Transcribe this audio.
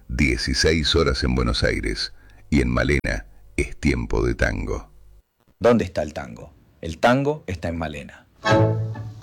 16 horas en Buenos Aires y en Malena es tiempo de tango. ¿Dónde está el tango? El tango está en Malena.